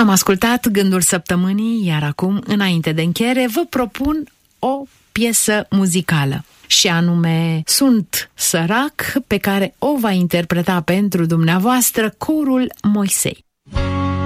Am ascultat Gândul Săptămânii, iar acum, înainte de încheiere, vă propun o piesă muzicală. Și anume Sunt sărac, pe care o va interpreta pentru dumneavoastră corul Moisei.